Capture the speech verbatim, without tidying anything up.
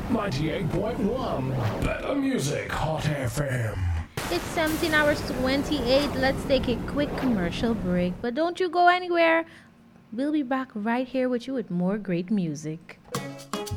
ninety-eight point one Better Music Hot F M. It's seventeen hours twenty-eight. Let's take a quick commercial break. But don't you go anywhere. We'll be back right here with you with more great music.